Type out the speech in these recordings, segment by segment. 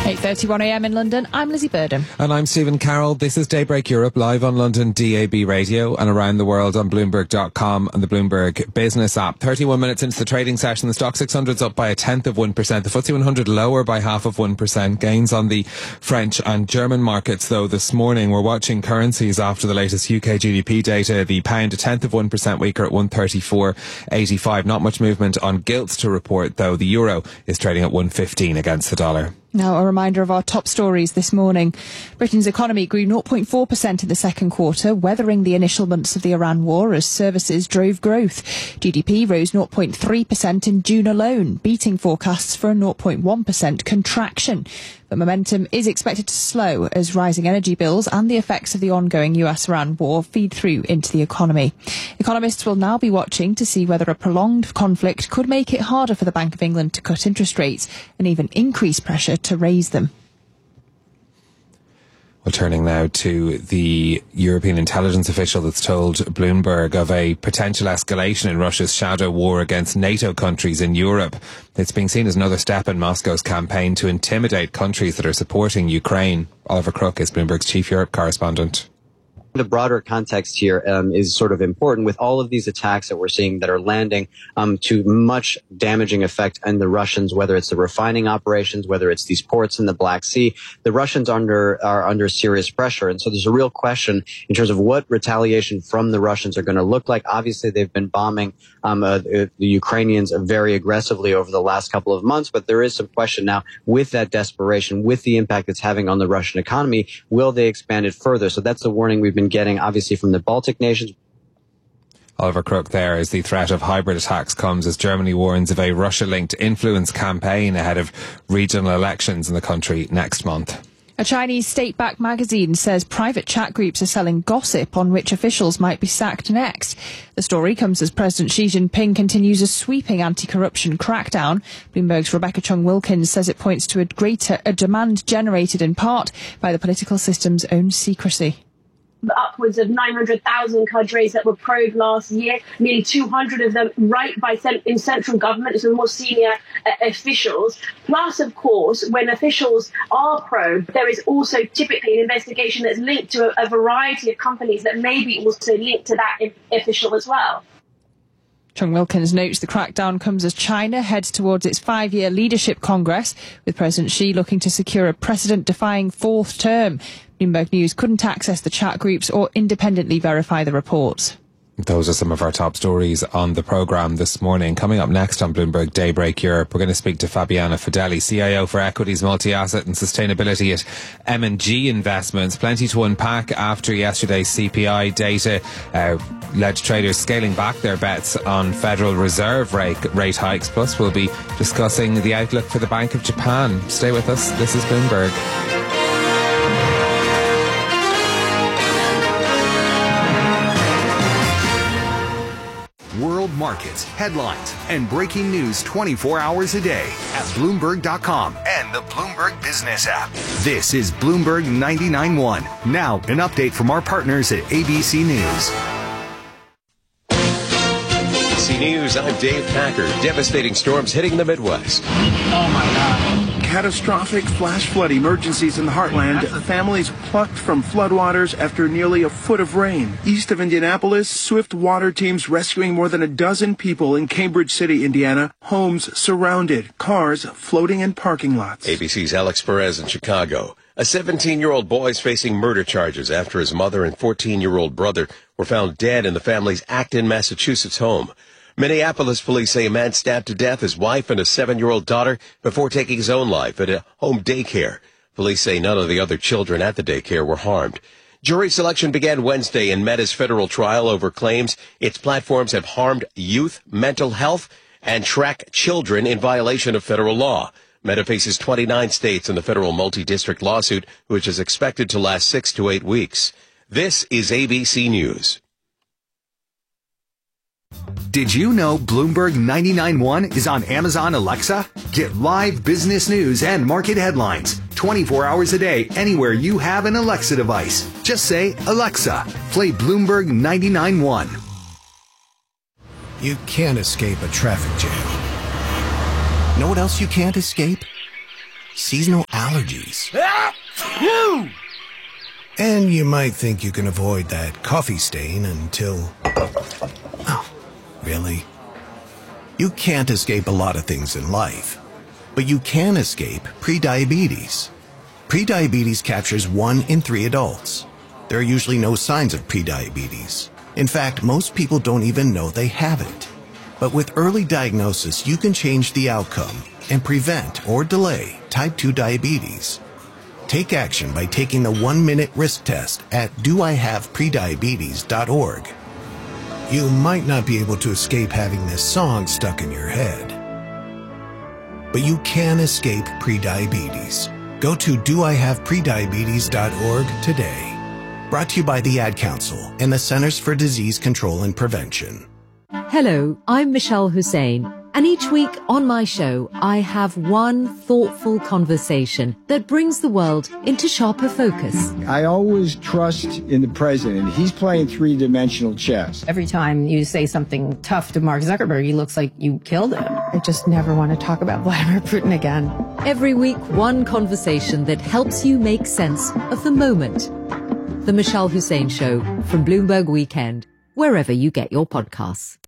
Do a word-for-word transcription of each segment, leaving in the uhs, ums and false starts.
eight thirty-one a m in London, I'm Lizzie Burden. And I'm Stephen Carroll. This is Daybreak Europe, live on London D A B Radio and around the world on Bloomberg dot com and the Bloomberg Business app. thirty-one minutes into the trading session, the Stock six hundred's up by a tenth of one percent. The F T S E one hundred lower by half of one percent. Gains on the French and German markets, though, this morning. We're watching currencies after the latest U K G D P data. The pound a tenth of one percent weaker at one thirty-four eighty-five. Not much movement on gilts to report, though. The euro is trading at one fifteen against the dollar. Now, a reminder of our top stories this morning. Britain's economy grew zero point four percent in the second quarter, weathering the initial months of the Iran war as services drove growth. G D P rose zero point three percent in June alone, beating forecasts for a zero point one percent contraction. But momentum is expected to slow as rising energy bills and the effects of the ongoing U S Iran war feed through into the economy. Economists will now be watching to see whether a prolonged conflict could make it harder for the Bank of England to cut interest rates and even increase pressure to raise them. Well, turning now to the European intelligence official that's told Bloomberg of a potential escalation in Russia's shadow war against NATO countries in Europe. It's being seen as another step in Moscow's campaign to intimidate countries that are supporting Ukraine. Oliver Crook is Bloomberg's chief Europe correspondent. The broader context here um, is sort of important with all of these attacks that we're seeing that are landing um, to much damaging effect on the Russians, whether it's the refining operations, whether it's these ports in the Black Sea. The Russians under are under serious pressure. And so there's a real question in terms of what retaliation from the Russians are going to look like. Obviously, they've been bombing um, uh, the Ukrainians very aggressively over the last couple of months. But there is some question now with that desperation, with the impact it's having on the Russian economy. Will they expand it further? So that's the warning we've been getting, obviously, from the Baltic nations. Oliver Crook there as the threat of hybrid attacks comes as Germany warns of a Russia-linked influence campaign ahead of regional elections in the country next month. A Chinese state-backed magazine says private chat groups are selling gossip on which officials might be sacked next. The story comes as President Xi Jinping continues a sweeping anti-corruption crackdown. Bloomberg's Rebecca Chung-Wilkins says it points to a greater a demand generated in part by the political system's own secrecy. Upwards of nine hundred thousand cadres that were probed last year, nearly two hundred of them right by cent- in central government, so more senior uh, officials. Plus, of course, when officials are probed, there is also typically an investigation that's linked to a, a variety of companies that may be also linked to that I- official as well. Chung-Wilkins notes the crackdown comes as China heads towards its five-year leadership congress, with President Xi looking to secure a precedent-defying fourth term. Bloomberg News couldn't access the chat groups or independently verify the reports. Those are some of our top stories on the programme this morning. Coming up next on Bloomberg Daybreak Europe, we're going to speak to Fabiana Fedeli, C I O for Equities, Multi-Asset and Sustainability at M and G Investments. Plenty to unpack after yesterday's C P I data uh, led traders scaling back their bets on Federal Reserve rate, rate hikes. Plus, we'll be discussing the outlook for the Bank of Japan. Stay with us. This is Bloomberg. World markets, headlines, and breaking news twenty-four hours a day at Bloomberg dot com and the Bloomberg Business app. This is Bloomberg ninety-nine point one. Now, an update from our partners at A B C News. A B C News, I'm Dave Packer. Devastating storms hitting the Midwest. Oh, my God. Catastrophic flash flood emergencies in the heartland. Families plucked from floodwaters after nearly a foot of rain. East of Indianapolis, swift water teams rescuing more than a dozen people in Cambridge City, Indiana. Homes surrounded, cars floating in parking lots. A B C's Alex Perez in Chicago. A seventeen-year-old boy is facing murder charges after his mother and fourteen-year-old brother were found dead in the family's Acton, Massachusetts home. Minneapolis police say a man stabbed to death his wife and a seven-year-old daughter before taking his own life at a home daycare. Police say none of the other children at the daycare were harmed. Jury selection began Wednesday in Meta's federal trial over claims its platforms have harmed youth mental health and track children in violation of federal law. Meta faces twenty-nine states in the federal multi-district lawsuit, which is expected to last six to eight weeks. This is A B C News. Did you know Bloomberg ninety-nine point one is on Amazon Alexa? Get live business news and market headlines twenty-four hours a day anywhere you have an Alexa device. Just say, Alexa, play Bloomberg ninety-nine point one. You can't escape a traffic jam. Know what else you can't escape? seasonal allergies. And you might think you can avoid that coffee stain until... Oh, really? You can't escape a lot of things in life, but you can escape prediabetes. Prediabetes captures one in three adults. There are usually no signs of prediabetes. In fact, most people don't even know they have it. But with early diagnosis, you can change the outcome and prevent or delay type two diabetes. Take action by taking the one-minute risk test at do I have prediabetes dot org. You might not be able to escape having this song stuck in your head, but you can escape prediabetes. Go to do I have prediabetes dot org today. Brought to you by the Ad Council and the Centers for Disease Control and Prevention. Hello, I'm Michelle Hussein, and each week on my show, I have one thoughtful conversation that brings the world into sharper focus. I always trust in the president. He's playing three-dimensional chess. Every time you say something tough to Mark Zuckerberg, he looks like you killed him. I just never want to talk about Vladimir Putin again. Every week, one conversation that helps you make sense of the moment. The Michelle Hussein Show from Bloomberg Weekend, wherever you get your podcasts.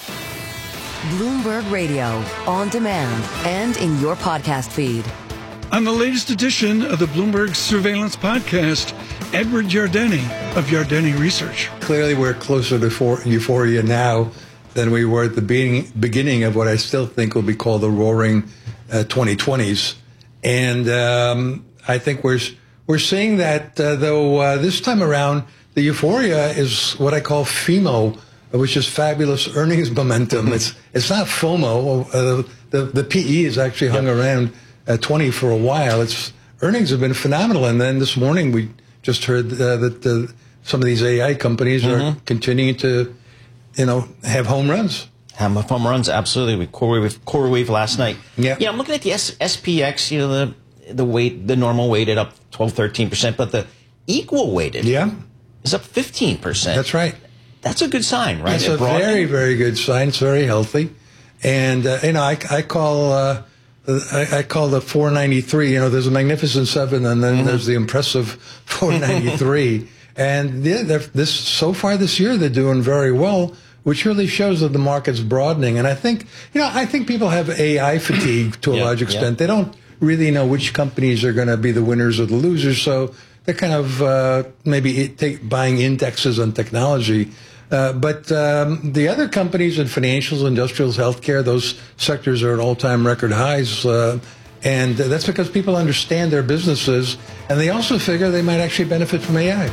Bloomberg Radio, on demand and in your podcast feed. On the latest edition of the Bloomberg Surveillance Podcast, Edward Yardeni of Yardeni Research. Clearly, we're closer to for- euphoria now than we were at the beginning, beginning of what I still think will be called the roaring uh, twenty twenties. And um, I think we're we're seeing that, uh, though, uh, this time around, the euphoria is what I call FEMO, which is fabulous earnings momentum. Mm-hmm. It's it's not FOMO. Uh, the the P E has actually hung yep. around at twenty for a while. It's earnings have been phenomenal, and then this morning we just heard uh, that uh, some of these A I companies mm-hmm. are continuing to, you know, have home runs. Have home runs, absolutely. With CoreWeave, CoreWeave last night. Yeah, yeah. I'm looking at the S- SPX. You know, the the weight, the normal weighted up twelve, thirteen percent, but the equal weighted, yeah, is up fifteen percent. That's right. That's a good sign, right? It's a very, very good sign. It's very healthy. And, uh, you know, I, I call uh, I, I call the four ninety-three, you know, there's a magnificent seven, and then mm-hmm. there's the impressive four ninety-three. And yeah, this so far this year, they're doing very well, which really shows that the market's broadening. And I think, you know, I think people have A I fatigue to a yeah, large extent. Yeah. They don't really know which companies are going to be the winners or the losers. So they're kind of uh, maybe take, buying indexes on technology. Uh, but um, the other companies in financials, industrials, healthcare, those sectors are at all-time record highs. Uh, and that's because people understand their businesses, and they also figure they might actually benefit from A I.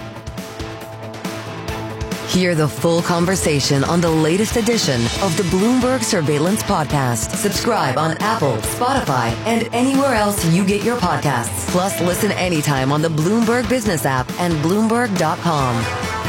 Hear the full conversation on the latest edition of the Bloomberg Surveillance Podcast. Subscribe on Apple, Spotify, and anywhere else you get your podcasts. Plus, listen anytime on the Bloomberg Business app and Bloomberg dot com.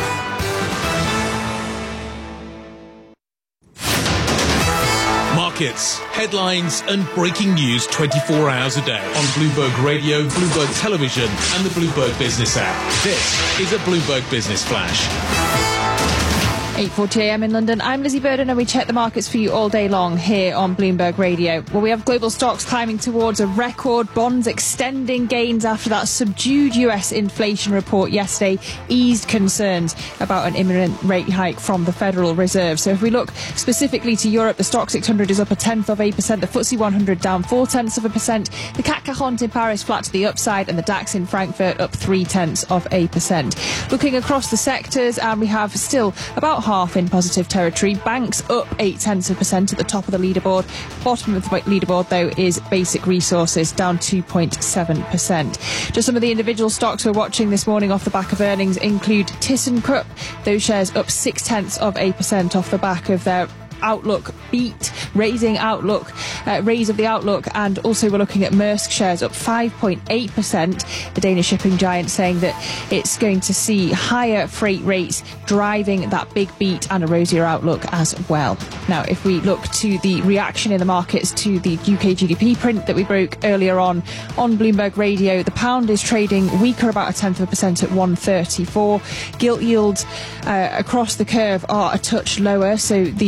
Markets, headlines, and breaking news twenty-four hours a day on Bloomberg Radio, Bloomberg Television, and the Bloomberg Business app. This is a Bloomberg Business Flash. eight forty a m in London. I'm Lizzie Burden, and we check the markets for you all day long here on Bloomberg Radio. Well, we have global stocks climbing towards a record, bonds extending gains after that subdued U S inflation report yesterday eased concerns about an imminent rate hike from the Federal Reserve. So if we look specifically to Europe, the Stoxx six hundred is up a tenth of a percent, the F T S E one hundred down four tenths of a percent, the C A C quarante in Paris flat to the upside, and the DAX in Frankfurt up three tenths of a percent. Looking across the sectors, and we have still about half in positive territory. Banks up eight tenths of a percent at the top of the leaderboard. Bottom of the leaderboard, though, is Basic Resources, down two point seven percent. Just some of the individual stocks we're watching this morning off the back of earnings include ThyssenKrupp. Those shares up six tenths of a percent off the back of their outlook beat, raising outlook, uh, raise of the outlook, and also we're looking at Maersk shares up five point eight percent. The Danish shipping giant saying that it's going to see higher freight rates driving that big beat and a rosier outlook as well. Now, if we look to the reaction in the markets to the U K G D P print that we broke earlier on on Bloomberg Radio, the pound is trading weaker about a tenth of a percent at one thirty-four. Gilt yields uh, across the curve are a touch lower, so the two-year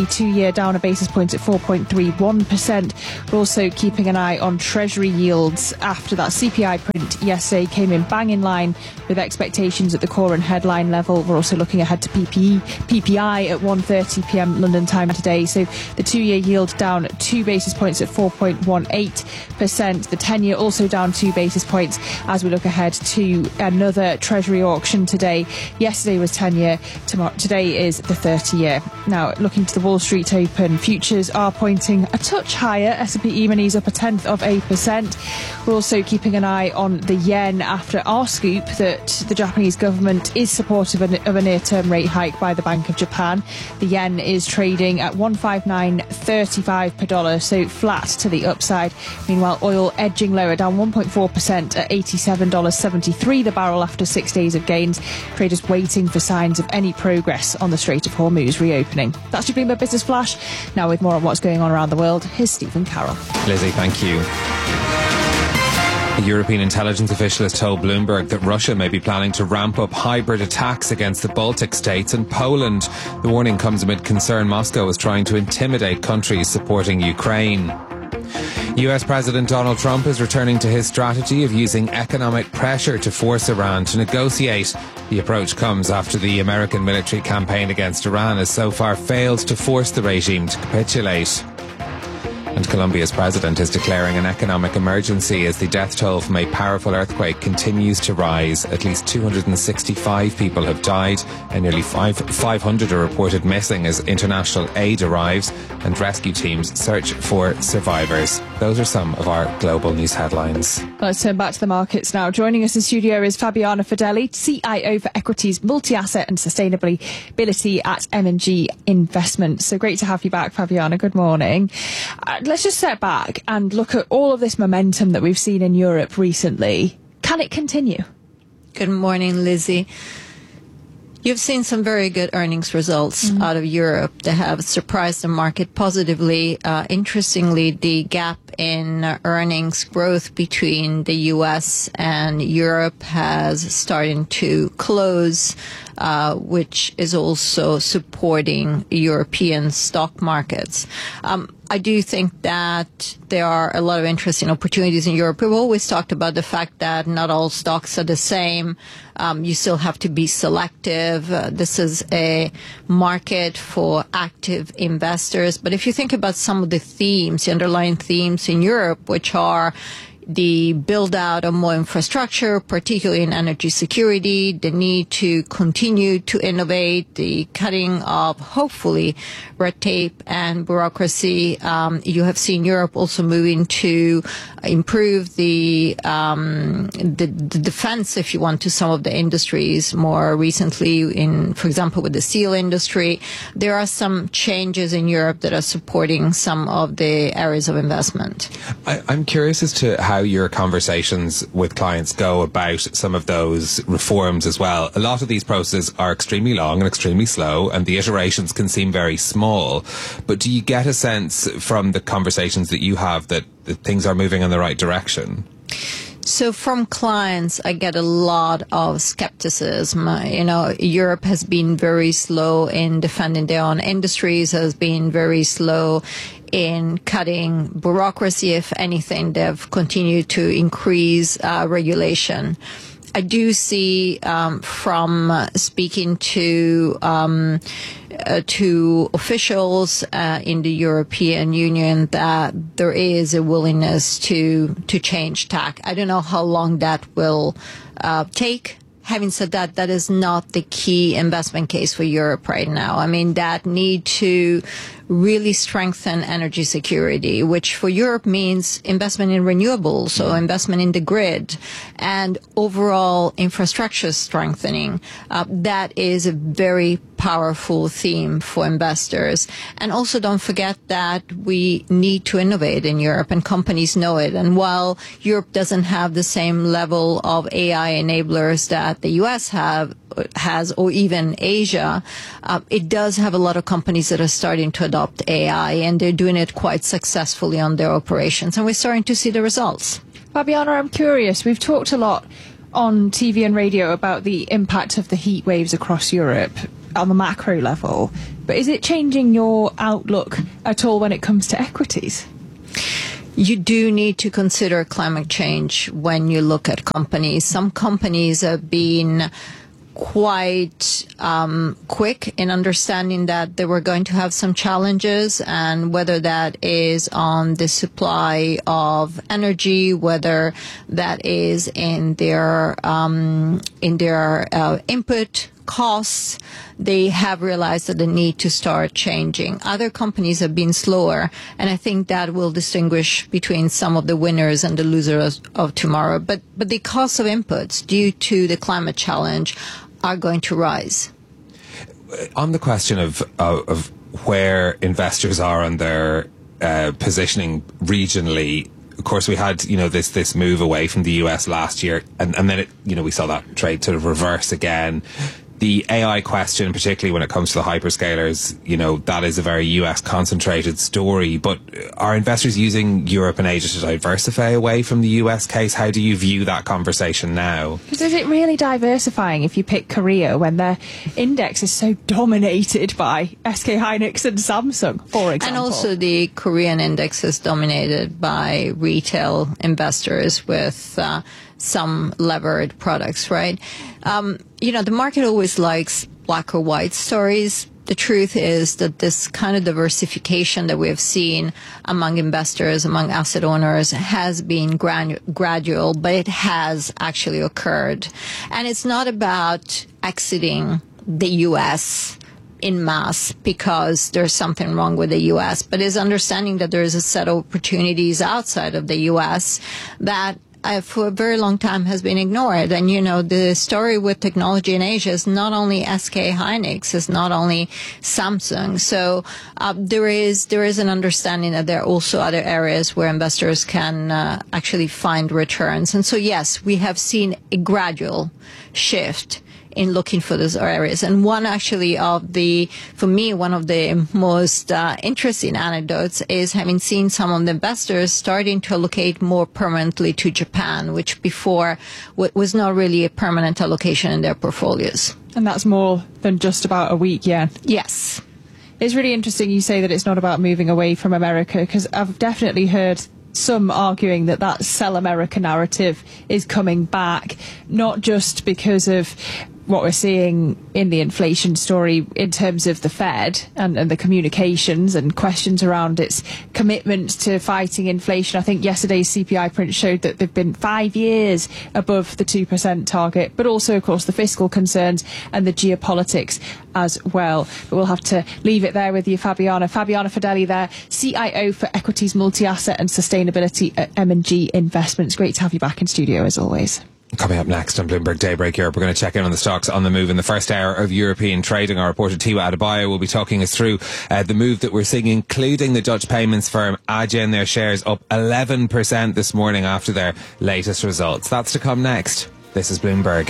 ten-year down a basis point at four point three one percent. We're also keeping an eye on Treasury yields after that C P I print yesterday came in bang in line with expectations at the core and headline level. We're also looking ahead to P P E, P P I at one thirty p m London time today. So the two-year yield down two basis points at four point one eight percent. The ten-year also down two basis points as we look ahead to another Treasury auction today. Yesterday was ten-year, tomorrow, today is the thirty-year. Now, looking to the Wall Street Open, futures are pointing a touch higher. S and P E-minis up a tenth of a percent. We're also keeping an eye on the yen after our scoop that the Japanese government is supportive of a near-term rate hike by the Bank of Japan. The yen is trading at one fifty-nine thirty-five per dollar, so flat to the upside. Meanwhile, oil edging lower, down one point four percent at eighty-seven dollars seventy-three the barrel after six days of gains. Traders waiting for signs of any progress on the Strait of Hormuz reopening. That's your Bloomberg Business Flash. Now with more on what's going on around the world, here's Stephen Carroll. Lizzie, thank you. A European intelligence official has told Bloomberg that Russia may be planning to ramp up hybrid attacks against the Baltic states and Poland. The warning comes amid concern Moscow is trying to intimidate countries supporting Ukraine. U S President Donald Trump is returning to his strategy of using economic pressure to force Iran to negotiate. The approach comes after the American military campaign against Iran has so far failed to force the regime to capitulate. And Colombia's president is declaring an economic emergency as the death toll from a powerful earthquake continues to rise. At least two hundred sixty-five people have died and nearly five hundred are reported missing as international aid arrives and rescue teams search for survivors. Those are some of our global news headlines. Let's turn back to the markets now. Joining us in studio is Fabiana Fedeli, C I O for Equities Multi-Asset and Sustainability at M and G Investments. So great to have you back, Fabiana. Good morning. Uh, let's just step back and look at all of this momentum that we've seen in Europe recently. Can it continue? Good morning, Lizzie. You've seen some very good earnings results mm-hmm. out of Europe that have surprised the market positively. Uh, interestingly, the gap in earnings growth between the U S and Europe has started to close, uh, which is also supporting European stock markets. Um, I do think that there are a lot of interesting opportunities in Europe. We've always talked about the fact that not all stocks are the same. Um, you still have to be selective. Uh, this is a market for active investors. But if you think about some of the themes, the underlying themes in Europe, which are the build out of more infrastructure, particularly in energy security, the need to continue to innovate, the cutting of, hopefully, red tape and bureaucracy. Um, you have seen Europe also moving to improve the, um, the, the defense, if you want, to some of the industries more recently in, for example, with the steel industry. There are some changes in Europe that are supporting some of the areas of investment. I, I'm curious as to how how your conversations with clients go about some of those reforms as well. A lot of these processes are extremely long and extremely slow, and the iterations can seem very small. But do you get a sense from the conversations that you have that, that things are moving in the right direction? So from clients, I get a lot of skepticism. You know, Europe has been very slow in defending their own industries, has been very slow in cutting bureaucracy. If anything, they've continued to increase uh, regulation. I do see um, from uh, speaking to um, uh, to officials uh, in the European Union that there is a willingness to to change tack. I don't know how long that will uh, take. Having said that, that is not the key investment case for Europe right now. I mean, that need to really strengthen energy security, which for Europe means investment in renewables, so investment in the grid, and overall infrastructure strengthening. Uh, that is a very powerful theme for investors. And also don't forget that we need to innovate in Europe, and companies know it. And while Europe doesn't have the same level of A I enablers that the U S have, has, or even Asia, uh, it does have a lot of companies that are starting to adopt A I, and they're doing it quite successfully on their operations, and we're starting to see the results. Fabiana, I'm curious. We've talked a lot on T V and radio about the impact of the heat waves across Europe. on the macro level, but is it changing your outlook at all when it comes to equities? You do need to consider climate change when you look at companies. Some companies have been quite um, quick in understanding that they were going to have some challenges, and whether that is on the supply of energy, whether that is in their um, in their uh, input costs, they have realized that they need to start changing. Other companies have been slower, and I think that will distinguish between some of the winners and the losers of tomorrow. But but the cost of inputs due to the climate challenge are going to rise. On the question of uh, of where investors are on their uh, positioning regionally, of course, we had, you know, this this move away from the U S last year, and, and then, it, you know, we saw that trade sort of reverse again. The A I question, particularly when it comes to the hyperscalers, you know, that is a very U S concentrated story. But are investors using Europe and Asia to diversify away from the U S case? How do you view that conversation now? Because is it really diversifying if you pick Korea when their index is so dominated by S K Hynix and Samsung, for example? And also the Korean index is dominated by retail investors with uh, some levered products, right? Um, you know, the market always likes black or white stories. The truth is that this kind of diversification that we have seen among investors, among asset owners, has been granu- gradual, but it has actually occurred. And it's not about exiting the U S in mass because there's something wrong with the U S, but is understanding that there is a set of opportunities outside of the U S that Uh, for a very long time has been ignored. And, you know, the story with technology in Asia is not only S K Hynix, it's not only Samsung. So uh, there is there is an understanding that there are also other areas where investors can uh, actually find returns. And so, yes, we have seen a gradual shift in looking for those areas. And one actually of the, for me, one of the most uh, interesting anecdotes is having seen some of the investors starting to allocate more permanently to Japan, which before w- was not really a permanent allocation in their portfolios. And that's more than just about a week, yeah? Yes. It's really interesting you say that it's not about moving away from America, because I've definitely heard some arguing that that sell America narrative is coming back, not just because of what we're seeing in the inflation story in terms of the Fed and, and the communications and questions around its commitment to fighting inflation. I think yesterday's C P I print showed that they've been five years above the two percent target, but also, of course, the fiscal concerns and the geopolitics as well. But we'll have to leave it there with you, Fabiana. Fabiana Fedeli there, C I O for Equities, Multi-Asset and Sustainability at M and G Investments. Great to have you back in studio as always. Coming up next on Bloomberg Daybreak Europe, we're going to check in on the stocks on the move in the first hour of European trading. Our reporter Tiwa Adebayo will be talking us through uh, the move that we're seeing, including the Dutch payments firm Adyen. Their shares up eleven percent this morning after their latest results. That's to come next. This is Bloomberg.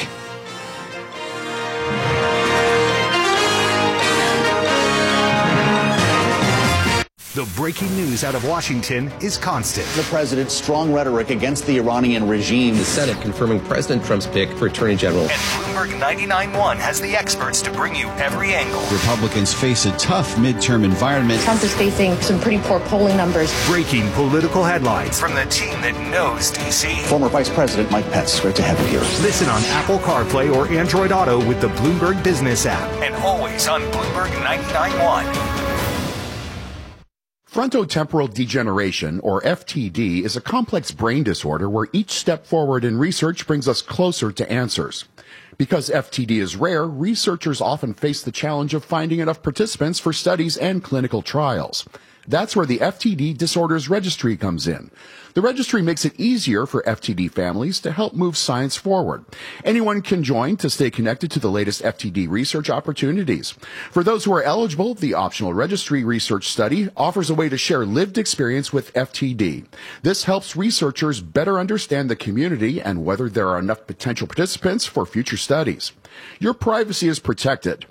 The breaking news out of Washington is constant. The president's strong rhetoric against the Iranian regime. The Senate confirming President Trump's pick for Attorney General. And Bloomberg ninety-nine point one has the experts to bring you every angle. Republicans face a tough midterm environment. Trump is facing some pretty poor polling numbers. Breaking political headlines from the team that knows D C. Former Vice President Mike Pence, great to have you here. Listen on Apple CarPlay or Android Auto with the Bloomberg Business app. And always on Bloomberg ninety-nine point one. Frontotemporal degeneration, or F T D, is a complex brain disorder where each step forward in research brings us closer to answers. Because F T D is rare, researchers often face the challenge of finding enough participants for studies and clinical trials. That's where the F T D Disorders Registry comes in. The registry makes it easier for F T D families to help move science forward. Anyone can join to stay connected to the latest F T D research opportunities. For those who are eligible, the optional registry research study offers a way to share lived experience with F T D. This helps researchers better understand the community and whether there are enough potential participants for future studies. Your privacy is protected.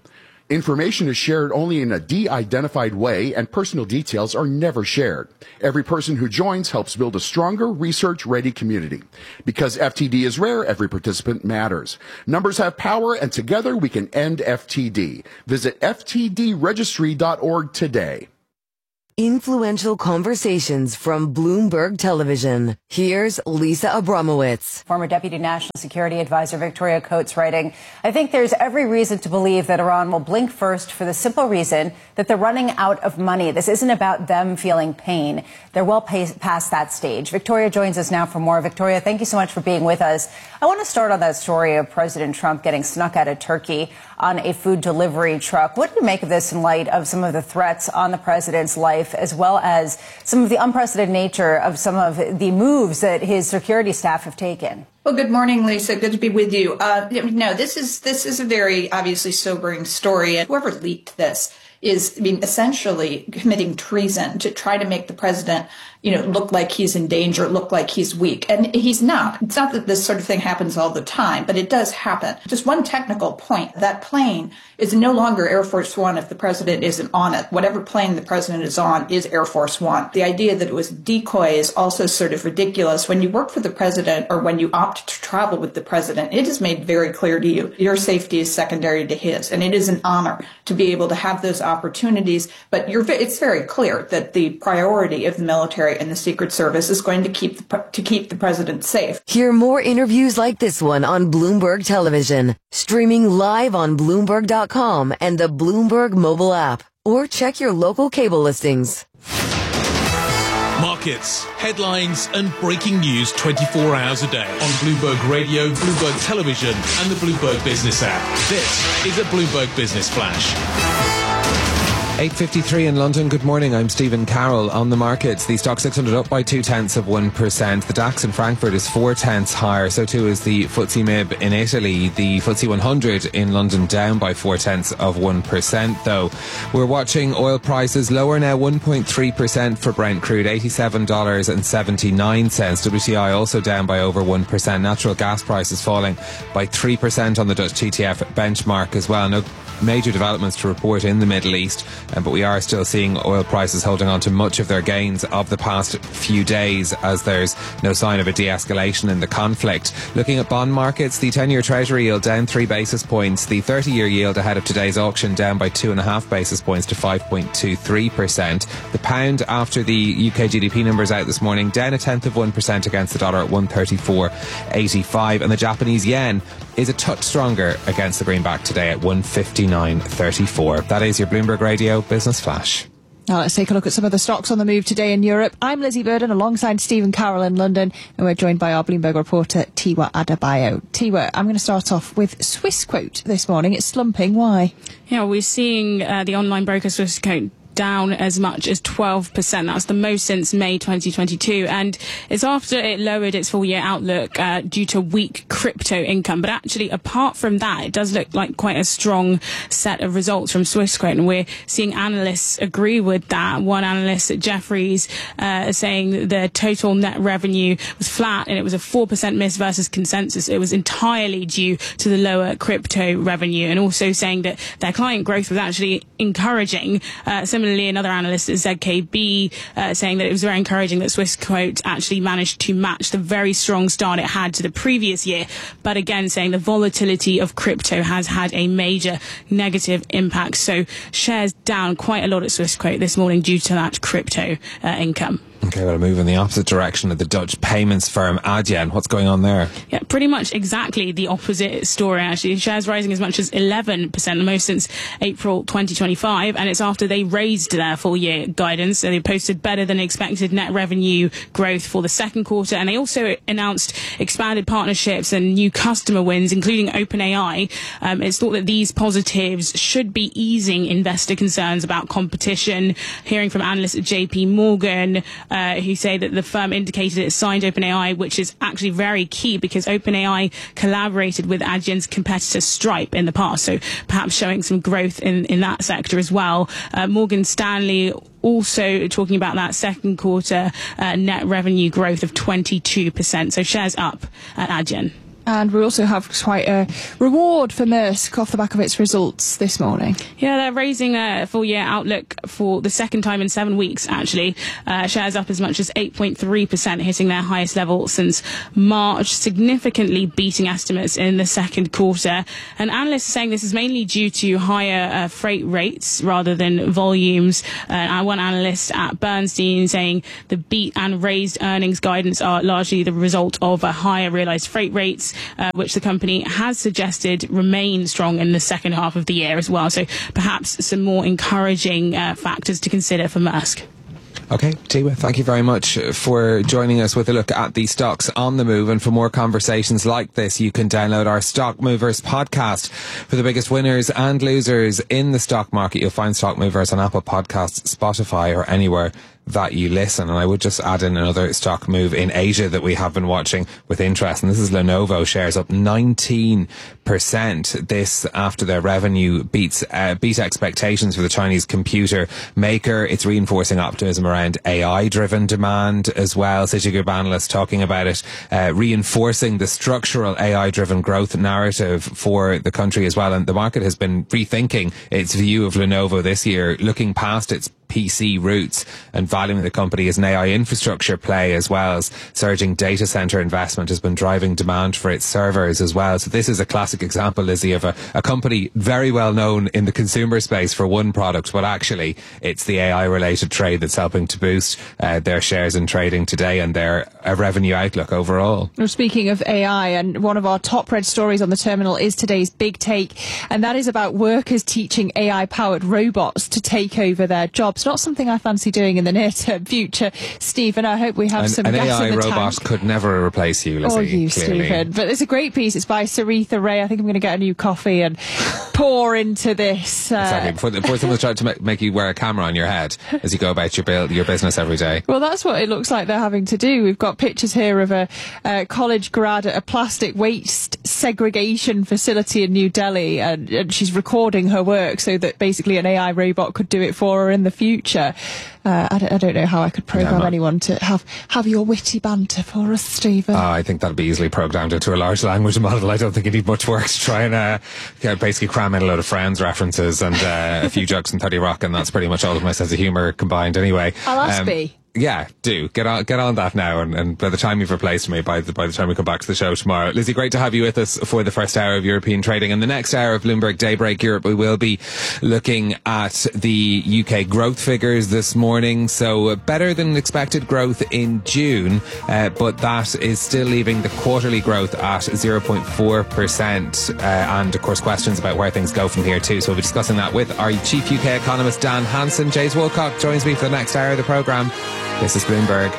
Information is shared only in a de-identified way, and personal details are never shared. Every person who joins helps build a stronger, research-ready community. Because F T D is rare, every participant matters. Numbers have power, and together we can end F T D. Visit F T D registry dot org today. Influential conversations from Bloomberg Television. Here's Lisa Abramowitz. Former Deputy National Security Advisor Victoria Coates writing, I think there's every reason to believe that Iran will blink first for the simple reason that they're running out of money. This isn't about them feeling pain. They're well past that stage. Victoria joins us now for more. Victoria, thank you so much for being with us. I want to start on that story of President Trump getting snuck out of Turkey on a food delivery truck. What do you make of this in light of some of the threats on the president's life, as well as some of the unprecedented nature of some of the moves that his security staff have taken? Well, good morning, Lisa. Good to be with you. Uh, no, this is this is a very obviously sobering story, and whoever leaked this is, I mean, essentially committing treason to try to make the president, you know, look like he's in danger, look like he's weak. And he's not. It's not that this sort of thing happens all the time, but it does happen. Just one technical point. That plane is no longer Air Force One if the president isn't on it. Whatever plane the president is on is Air Force One. The idea that it was decoy is also sort of ridiculous. When you work for the president or when you opt to travel with the president, it is made very clear to you your safety is secondary to his. And it is an honor to be able to have those opportunities. But you're, it's very clear that the priority of the military and the Secret Service is going to keep the, to keep the president safe. Hear more interviews like this one on Bloomberg Television, streaming live on Bloomberg dot com and the Bloomberg mobile app, or check your local cable listings. Markets, headlines and breaking news twenty-four hours a day on Bloomberg Radio, Bloomberg Television and the Bloomberg Business app. This is a Bloomberg Business Flash. eight fifty-three in London. Good morning. I'm Stephen Carroll. On the markets, the stock six hundred up by two tenths of one percent. The DAX in Frankfurt is four tenths higher. So too is the F T S E M I B in Italy. The F T S E one hundred in London down by four tenths of one percent. Though we're watching oil prices lower now, one point three percent for Brent crude, eighty-seven dollars and seventy-nine cents. W T I also down by over one percent. Natural gas prices falling by three percent on the Dutch T T F benchmark as well. No major developments to report in the Middle East, um, but we are still seeing oil prices holding on to much of their gains of the past few days, as there's no sign of a de-escalation in the conflict. Looking at bond markets, the ten-year Treasury yield down three basis points. The thirty-year yield ahead of today's auction down by two and a half basis points to five point two three percent. The pound, after the U K G D P numbers out this morning, down a tenth of one percent against the dollar at one thirty-four eighty-five, and the Japanese yen is a touch stronger against the greenback today at one fifty-nine thirty-four. That is your Bloomberg Radio Business Flash. Now let's take a look at some of the stocks on the move today in Europe. I'm Lizzie Burden alongside Stephen Carroll in London, and we're joined by our Bloomberg reporter Tiwa Adebayo. Tiwa, I'm going to start off with Swissquote this morning. It's slumping. Why? Yeah, we're seeing uh, the online broker Swissquote down as much as twelve percent. That's the most since May twenty twenty-two, and it's after it lowered its full year outlook uh, due to weak crypto income. But actually, apart from that, it does look like quite a strong set of results from Swissquote, and we're seeing analysts agree with that. One analyst at Jefferies uh, is saying that the total net revenue was flat, and it was a four percent miss versus consensus. It was entirely due to the lower crypto revenue, and also saying that their client growth was actually encouraging. Uh, Similarly, another analyst at Z K B uh, saying that it was very encouraging that Swissquote actually managed to match the very strong start it had to the previous year, but again saying the volatility of crypto has had a major negative impact. So shares down quite a lot at Swissquote this morning due to that crypto uh, income. Okay, well, a move in the opposite direction at the Dutch payments firm Adyen. What's going on there? Yeah, pretty much exactly the opposite story, actually. Shares rising as much as eleven percent, the most since April twenty twenty-five, and it's after they raised their full-year guidance. So they posted better than expected net revenue growth for the second quarter, and they also announced expanded partnerships and new customer wins, including OpenAI. Um, it's thought that these positives should be easing investor concerns about competition. Hearing from analysts at J P Morgan, Uh, who say that the firm indicated it signed OpenAI, which is actually very key because OpenAI collaborated with Adyen's competitor Stripe in the past, so perhaps showing some growth in, in that sector as well. Uh, Morgan Stanley also talking about that second quarter uh, net revenue growth of twenty-two percent, so shares up at Adyen. And we also have quite a reward for Maersk off the back of its results this morning. Yeah, they're raising a full-year outlook for the second time in seven weeks, actually. Uh, shares up as much as eight point three percent, hitting their highest level since March, significantly beating estimates in the second quarter. And analysts are saying this is mainly due to higher uh, freight rates rather than volumes. Uh, one analyst at Bernstein saying the beat and raised earnings guidance are largely the result of a higher realised freight rates, uh, which the company has suggested remain strong in the second half of the year as well. So perhaps some more encouraging uh, factors to consider for Maersk. Okay, Tiwa, thank you very much for joining us with a look at the stocks on the move. And for more conversations like this, you can download our Stock Movers podcast for the biggest winners and losers in the stock market. You'll find Stock Movers on Apple Podcasts, Spotify, or anywhere that you listen. And I would just add in another stock move in Asia that we have been watching with interest, and this is Lenovo. Shares up nineteen percent, this after their revenue beats uh, beat expectations for the Chinese computer maker. It's reinforcing optimism around A I driven demand as well. Citigroup analysts talking about it, uh, reinforcing the structural A I driven growth narrative for the country as well. And the market has been rethinking its view of Lenovo this year, looking past its P C roots and valuing the company as an A I infrastructure play, as well as surging data center investment has been driving demand for its servers as well. So this is a classic example, Lizzie, of a, a company very well known in the consumer space for one product, but actually it's the A I related trade that's helping to boost uh, their shares in trading today and their uh, revenue outlook overall. Well, speaking of A I, and one of our top read stories on the terminal is today's big take, and that is about workers teaching A I powered robots to take over their jobs. Not something I fancy doing in the near-term future, Stephen. I hope we have an, some an gas A I in the robot tank. could never replace you, Lizzie. Or you, clearly. Stephen. But it's a great piece. It's by Saritha Ray. I think I'm going to get a new coffee and pour into this. Uh, Exactly. Before, before someone's trying to make, make you wear a camera on your head as you go about your, build, your business every day. Well, that's what it looks like they're having to do. We've got pictures here of a, a college grad at a plastic waste segregation facility in New Delhi, and, and she's recording her work so that basically an A I robot could do it for her in the future. Uh, I, don't, I don't know how I could program Yeah, anyone to have have your witty banter for us, Stephen. Uh, I think that'll be easily programmed into a large language model. I don't think you need much work to try and uh, yeah, basically cram in a load of Friends references and uh, a few jokes from thirty Rock, and that's pretty much all of my sense of humour combined anyway. I'll ask Um, B. Yeah, do get on get on that now, and, and by the time you've replaced me, by the by the time we come back to the show tomorrow, Lizzie, great to have you with us for the first hour of European trading. And the next hour of Bloomberg Daybreak Europe, we will be looking at the U K growth figures this morning. So uh, better than expected growth in June, uh, but that is still leaving the quarterly growth at zero point four percent, uh, and of course questions about where things go from here too. So we'll be discussing that with our chief U K economist Dan Hansen. James Woolcock joins me for the next hour of the programme. This is Bloomberg.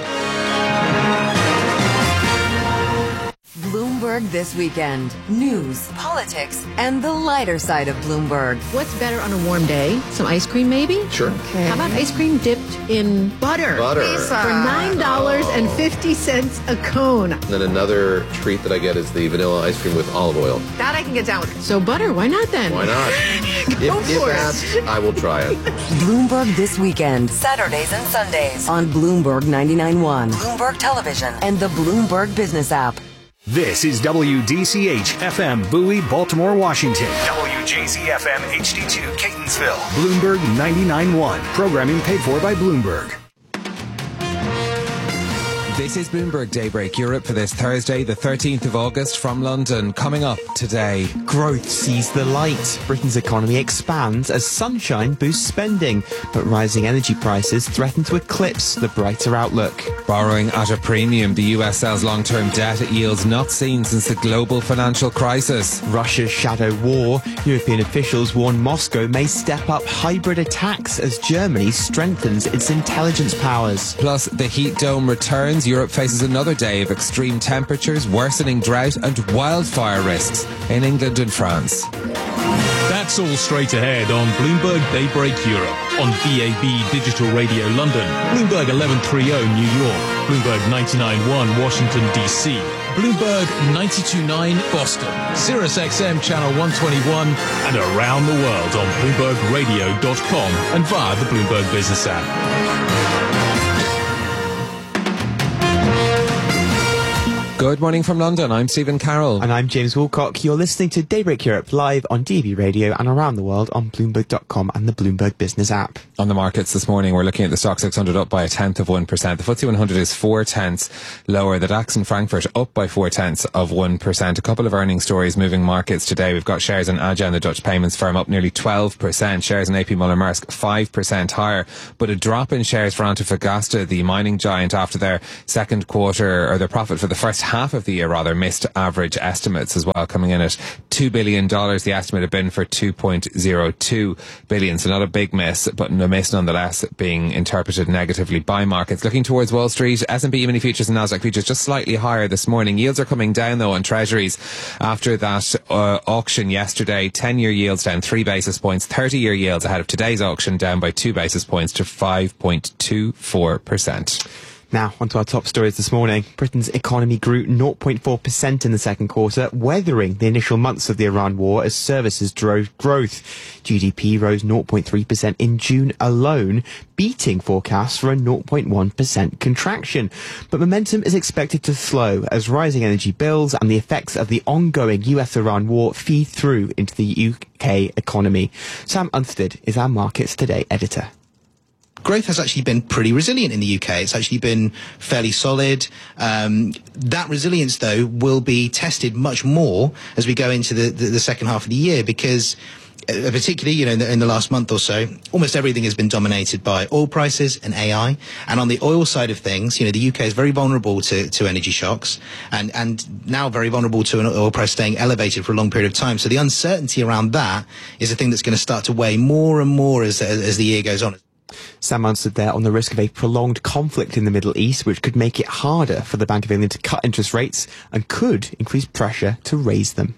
Bloomberg This Weekend. News, politics, and the lighter side of Bloomberg. What's better on a warm day? Some ice cream, maybe? Sure. Okay. How about ice cream dipped in butter? Butter. For nine dollars and fifty cents a cone. Then another treat that I get is the vanilla ice cream with olive oil. That I can get down with. So butter, why not then? Why not? Go if, if for it. asked, I will try it. Bloomberg This Weekend. Saturdays and Sundays on Bloomberg ninety-nine point one, Bloomberg Television, and the Bloomberg Business app. This is W D C H F M Bowie, Baltimore, Washington. W J Z F M H D two, Catonsville. Bloomberg ninety-nine point one. Programming paid for by Bloomberg. This is Bloomberg Daybreak Europe for this Thursday, the thirteenth of August, from London. Coming up today. Growth sees the light. Britain's economy expands as sunshine boosts spending, but rising energy prices threaten to eclipse the brighter outlook. Borrowing at a premium, the U S sells long-term debt at yields not seen since the global financial crisis. Russia's shadow war. European officials warn Moscow may step up hybrid attacks as Germany strengthens its intelligence powers. Plus, the heat dome returns. Europe faces another day of extreme temperatures, worsening drought and wildfire risks in England and France. That's all straight ahead on Bloomberg Daybreak Europe, on D A B Digital Radio London, Bloomberg eleven thirty New York, Bloomberg ninety-nine point one Washington, D C, Bloomberg ninety-two point nine Boston, Sirius X M Channel one twenty-one, and around the world on Bloomberg Radio dot com and via the Bloomberg Business app. Good morning from London. I'm Stephen Carroll. And I'm James Woolcock. You're listening to Daybreak Europe live on D A B Radio and around the world on Bloomberg dot com and the Bloomberg Business app. On the markets this morning, we're looking at the Stock six hundred up by a tenth of one percent. The F T S E one hundred is four tenths lower. The DAX in Frankfurt up by four tenths of one percent. A couple of earnings stories moving markets today. We've got shares in Adyen, the Dutch payments firm, up nearly twelve percent. Shares in A P Moller Maersk five percent higher. But a drop in shares for Antofagasta, the mining giant, after their second quarter, or their profit for the first half of the year rather, missed average estimates as well, coming in at two billion dollars. The estimate had been for two point oh two billion dollars. So not a big miss, but a miss nonetheless, being interpreted negatively by markets. Looking towards Wall Street, S and P E-mini futures and Nasdaq futures just slightly higher this morning. Yields are coming down though on treasuries after that uh, auction yesterday. ten-year yields down three basis points. thirty-year yields ahead of today's auction down by two basis points to five point two four percent. Now, onto our top stories this morning. Britain's economy grew zero point four percent in the second quarter, weathering the initial months of the Iran war as services drove growth. G D P rose zero point three percent in June alone, beating forecasts for a zero point one percent contraction. But momentum is expected to slow as rising energy bills and the effects of the ongoing U S Iran war feed through into the U K economy. Sam Unstead is our Markets Today editor. Growth has actually been pretty resilient in the U K. It's actually been fairly solid. Um, that resilience, though, will be tested much more as we go into the, the, the second half of the year, because uh, particularly, you know, in the, in the last month or so, almost everything has been dominated by oil prices and A I. And on the oil side of things, you know, the U K is very vulnerable to, to energy shocks and, and now very vulnerable to an oil price staying elevated for a long period of time. So the uncertainty around that is a thing that's going to start to weigh more and more as, as, as the year goes on. Sam answered there on the risk of a prolonged conflict in the Middle East, which could make it harder for the Bank of England to cut interest rates and could increase pressure to raise them.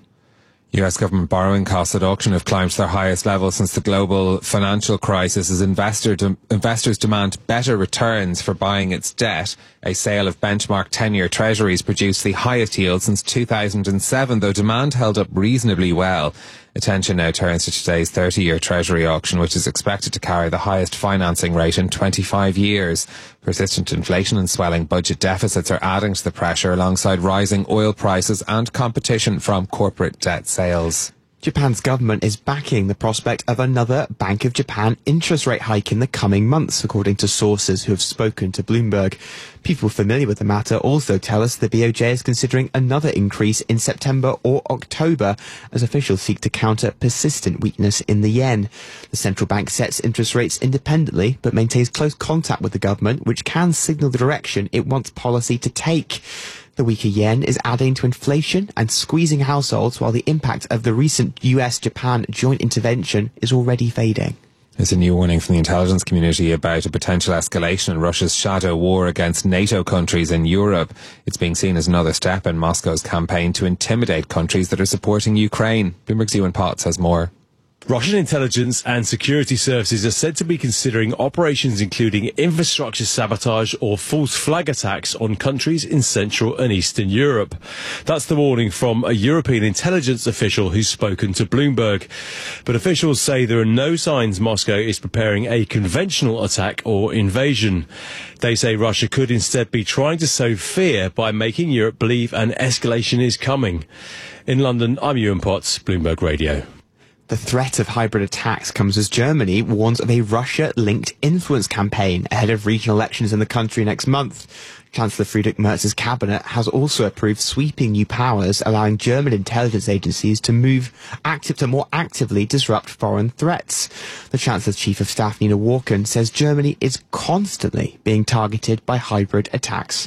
U S government borrowing costs at auction have climbed to their highest level since the global financial crisis as investor de- investors demand better returns for buying its debt. A sale of benchmark ten-year treasuries produced the highest yield since two thousand seven, though demand held up reasonably well. Attention now turns to today's thirty-year treasury auction, which is expected to carry the highest financing rate in twenty-five years. Persistent inflation and swelling budget deficits are adding to the pressure, alongside rising oil prices and competition from corporate debt sales. Japan's government is backing the prospect of another Bank of Japan interest rate hike in the coming months, according to sources who have spoken to Bloomberg. People familiar with the matter also tell us the B O J is considering another increase in September or October as officials seek to counter persistent weakness in the yen. The central bank sets interest rates independently but maintains close contact with the government, which can signal the direction it wants policy to take. The weaker yen is adding to inflation and squeezing households, while the impact of the recent U S Japan joint intervention is already fading. There's a new warning from the intelligence community about a potential escalation in Russia's shadow war against NATO countries in Europe. It's being seen as another step in Moscow's campaign to intimidate countries that are supporting Ukraine. Bloomberg's Ewan Potts has more. Russian intelligence and security services are said to be considering operations including infrastructure sabotage or false flag attacks on countries in Central and Eastern Europe. That's the warning from a European intelligence official who's spoken to Bloomberg. But officials say there are no signs Moscow is preparing a conventional attack or invasion. They say Russia could instead be trying to sow fear by making Europe believe an escalation is coming. In London, I'm Ewan Potts, Bloomberg Radio. The threat of hybrid attacks comes as Germany warns of a Russia-linked influence campaign ahead of regional elections in the country next month. Chancellor Friedrich Merz's cabinet has also approved sweeping new powers, allowing German intelligence agencies to move active to more actively disrupt foreign threats. The Chancellor's Chief of Staff, Nina Walken, says Germany is constantly being targeted by hybrid attacks.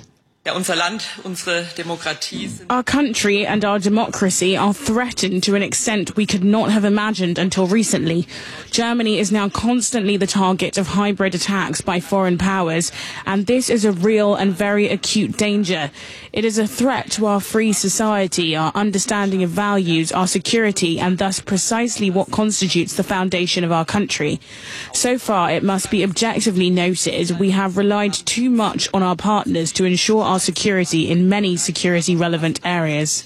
Our country and our democracy are threatened to an extent we could not have imagined until recently. Germany is now constantly the target of hybrid attacks by foreign powers, and this is a real and very acute danger. It is a threat to our free society, our understanding of values, our security, and thus precisely what constitutes the foundation of our country. So far, it must be objectively noted, we have relied too much on our partners to ensure our security in many security-relevant areas.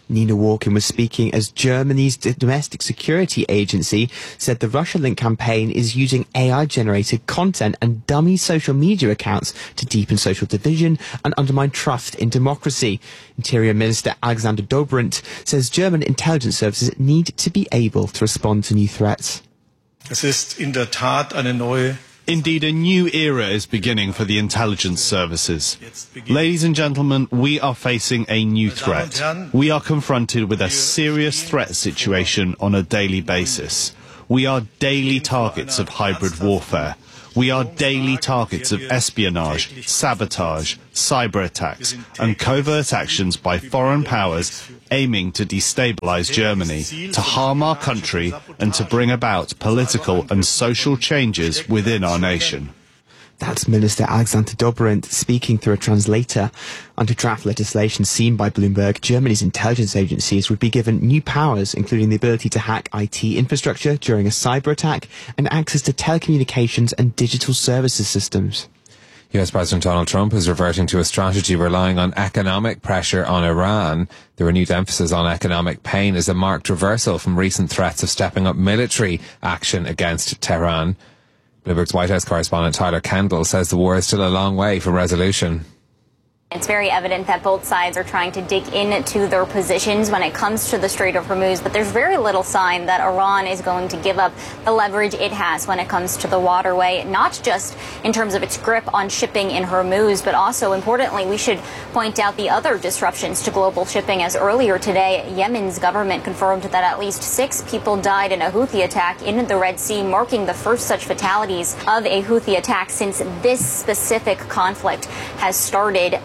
Nina Walken was speaking as Germany's domestic security agency said the Russia-linked campaign is using A I-generated content and dummy social media accounts to deepen social division and undermine trust in democracy. Interior Minister Alexander Dobrindt says German intelligence services need to be able to respond to new threats. Es ist in der Tat eine neue Indeed, a new era is beginning for the intelligence services. Ladies and gentlemen, we are facing a new threat. We are confronted with a serious threat situation on a daily basis. We are daily targets of hybrid warfare. We are daily targets of espionage, sabotage, cyber attacks, and covert actions by foreign powers aiming to destabilize Germany, to harm our country, and to bring about political and social changes within our nation. That's Minister Alexander Dobrindt speaking through a translator. Under draft legislation seen by Bloomberg, Germany's intelligence agencies would be given new powers, including the ability to hack I T infrastructure during a cyber attack and access to telecommunications and digital services systems. U S President Donald Trump is reverting to a strategy relying on economic pressure on Iran. The renewed emphasis on economic pain is a marked reversal from recent threats of stepping up military action against Tehran. Bloomberg's White House correspondent Tyler Kendall says the war is still a long way from resolution. It's very evident that both sides are trying to dig into their positions when it comes to the Strait of Hormuz, but there's very little sign that Iran is going to give up the leverage it has when it comes to the waterway, not just in terms of its grip on shipping in Hormuz, but also, importantly, we should point out the other disruptions to global shipping, as earlier today, Yemen's government confirmed that at least six people died in a Houthi attack in the Red Sea, marking the first such fatalities of a Houthi attack since this specific conflict has started.